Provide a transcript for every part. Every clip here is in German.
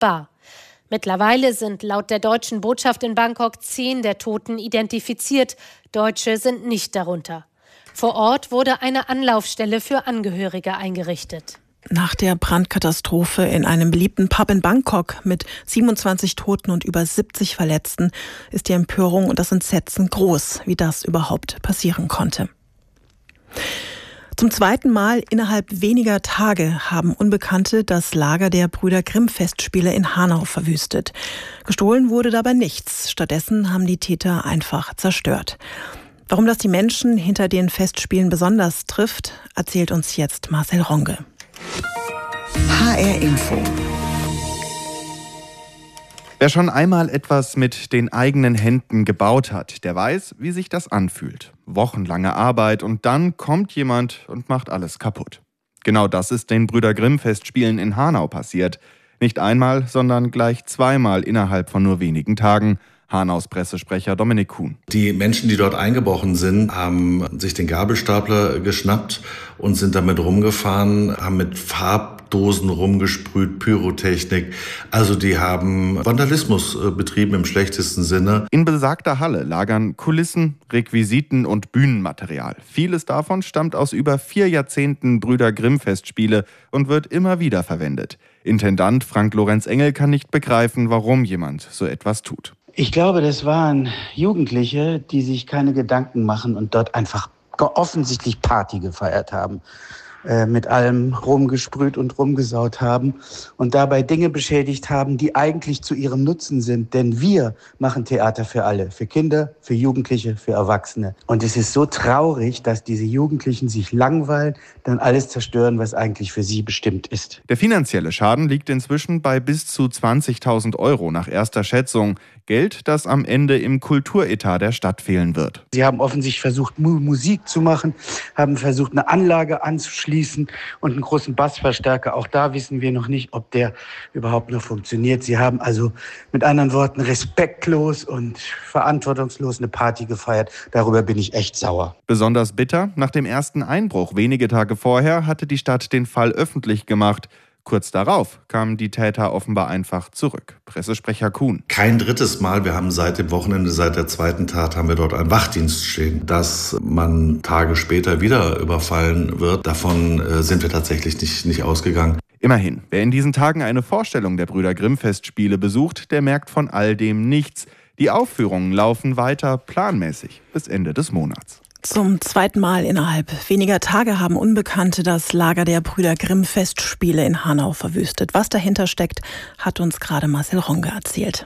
bar. Mittlerweile sind laut der deutschen Botschaft in Bangkok 10 der Toten identifiziert. Deutsche sind nicht darunter. Vor Ort wurde eine Anlaufstelle für Angehörige eingerichtet. Nach der Brandkatastrophe in einem beliebten Pub in Bangkok mit 27 Toten und über 70 Verletzten ist die Empörung und das Entsetzen groß, wie das überhaupt passieren konnte. Zum zweiten Mal innerhalb weniger Tage haben Unbekannte das Lager der Brüder Grimm-Festspiele in Hanau verwüstet. Gestohlen wurde dabei nichts. Stattdessen haben die Täter einfach zerstört. Warum das die Menschen hinter den Festspielen besonders trifft, erzählt uns jetzt Marcel Ronge. HR Info. Wer schon einmal etwas mit den eigenen Händen gebaut hat, der weiß, wie sich das anfühlt. Wochenlange Arbeit und dann kommt jemand und macht alles kaputt. Genau das ist den Brüder Grimm-Festspielen in Hanau passiert. Nicht einmal, sondern gleich zweimal innerhalb von nur wenigen Tagen. Hanaus Pressesprecher Dominik Kuhn. Die Menschen, die dort eingebrochen sind, haben sich den Gabelstapler geschnappt und sind damit rumgefahren, haben mit Farbdosen rumgesprüht, Pyrotechnik. Also die haben Vandalismus betrieben im schlechtesten Sinne. In besagter Halle lagern Kulissen, Requisiten und Bühnenmaterial. Vieles davon stammt aus über 4 Jahrzehnten Brüder Grimm-Festspiele und wird immer wieder verwendet. Intendant Frank Lorenz Engel kann nicht begreifen, warum jemand so etwas tut. Ich glaube, das waren Jugendliche, die sich keine Gedanken machen und dort einfach offensichtlich Party gefeiert haben. Mit allem rumgesprüht und rumgesaut haben und dabei Dinge beschädigt haben, die eigentlich zu ihrem Nutzen sind. Denn wir machen Theater für alle, für Kinder, für Jugendliche, für Erwachsene. Und es ist so traurig, dass diese Jugendlichen sich langweilen, dann alles zerstören, was eigentlich für sie bestimmt ist. Der finanzielle Schaden liegt inzwischen bei bis zu 20.000 € nach erster Schätzung. Geld, das am Ende im Kulturetat der Stadt fehlen wird. Sie haben offensichtlich versucht, Musik zu machen, haben versucht, eine Anlage anzuschließen und einen großen Bassverstärker. Auch da wissen wir noch nicht, ob der überhaupt noch funktioniert. Sie haben also mit anderen Worten respektlos und verantwortungslos eine Party gefeiert. Darüber bin ich echt sauer. Besonders bitter, nach dem ersten Einbruch wenige Tage vorher hatte die Stadt den Fall öffentlich gemacht. Kurz darauf kamen die Täter offenbar einfach zurück. Pressesprecher Kuhn. Kein drittes Mal, wir haben seit dem Wochenende, seit der zweiten Tat, haben wir dort einen Wachdienst stehen. Dass man Tage später wieder überfallen wird, davon sind wir tatsächlich nicht ausgegangen. Immerhin, wer in diesen Tagen eine Vorstellung der Brüder Grimm-Festspiele besucht, der merkt von all dem nichts. Die Aufführungen laufen weiter planmäßig bis Ende des Monats. Zum zweiten Mal innerhalb weniger Tage haben Unbekannte das Lager der Brüder Grimm-Festspiele in Hanau verwüstet. Was dahinter steckt, hat uns gerade Marcel Ronge erzählt.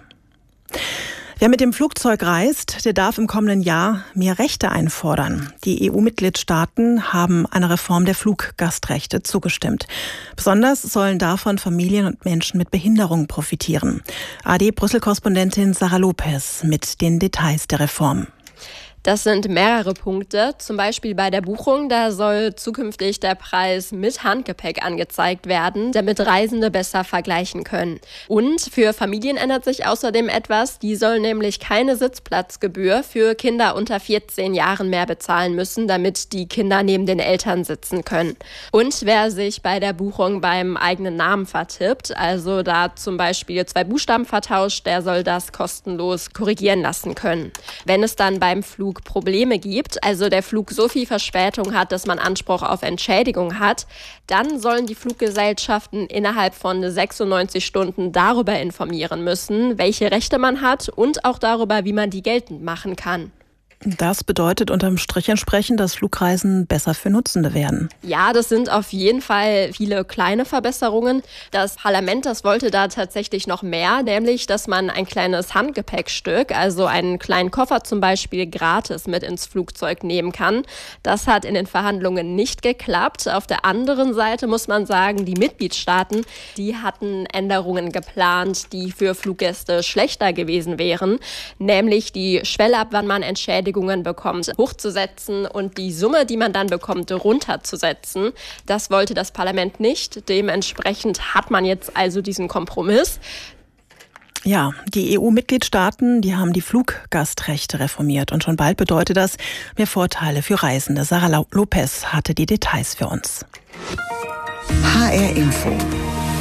Wer mit dem Flugzeug reist, der darf im kommenden Jahr mehr Rechte einfordern. Die EU-Mitgliedstaaten haben einer Reform der Fluggastrechte zugestimmt. Besonders sollen davon Familien und Menschen mit Behinderung profitieren. ARD-Brüssel-Korrespondentin Sarah Lopez mit den Details der Reform. Das sind mehrere Punkte. Zum Beispiel bei der Buchung, da soll zukünftig der Preis mit Handgepäck angezeigt werden, damit Reisende besser vergleichen können. Und für Familien ändert sich außerdem etwas. Die sollen nämlich keine Sitzplatzgebühr für Kinder unter 14 Jahren mehr bezahlen müssen, damit die Kinder neben den Eltern sitzen können. Und wer sich bei der Buchung beim eigenen Namen vertippt, also da zum Beispiel 2 Buchstaben vertauscht, der soll das kostenlos korrigieren lassen können. Wenn es dann beim Flug Probleme gibt, also der Flug so viel Verspätung hat, dass man Anspruch auf Entschädigung hat, dann sollen die Fluggesellschaften innerhalb von 96 Stunden darüber informieren müssen, welche Rechte man hat und auch darüber, wie man die geltend machen kann. Das bedeutet unterm Strich entsprechend, dass Flugreisen besser für Nutzende werden. Ja, das sind auf jeden Fall viele kleine Verbesserungen. Das Parlament, das wollte da tatsächlich noch mehr, nämlich, dass man ein kleines Handgepäckstück, also einen kleinen Koffer zum Beispiel, gratis mit ins Flugzeug nehmen kann. Das hat in den Verhandlungen nicht geklappt. Auf der anderen Seite muss man sagen, die Mitgliedstaaten, die hatten Änderungen geplant, die für Fluggäste schlechter gewesen wären, nämlich die Schwelle, ab wann man Entschädigungen bekommt, hochzusetzen und die Summe, die man dann bekommt, runterzusetzen. Das wollte das Parlament nicht. Dementsprechend hat man jetzt also diesen Kompromiss. Ja, die EU-Mitgliedstaaten, die haben die Fluggastrechte reformiert und schon bald bedeutet das mehr Vorteile für Reisende. Sarah Lopez hatte die Details für uns. HR Info.